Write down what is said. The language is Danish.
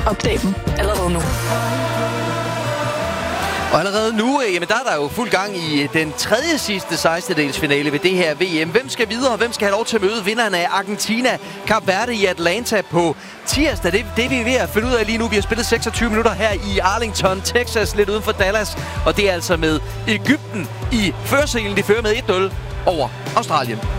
Opdag dem allerede nu. Og allerede nu, jamen der er der jo fuld gang i den tredje sidste 16. finale ved det her VM. Hvem skal videre, og hvem skal have lov til at møde vinderen af Argentina, Kap Verde i Atlanta på tirsdag? Det er vi ved at finde ud af lige nu. Vi har spillet 26 minutter her i Arlington, Texas, lidt uden for Dallas. Og det er altså med Egypten i førerselen. De fører med 1-0 over Australien.